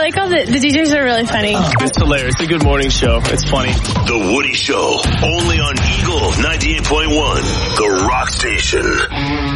like how the DJs are really funny. It's hilarious. It's a good morning show. It's funny. The Woody Show, only on Eagle 98.1, the rock station.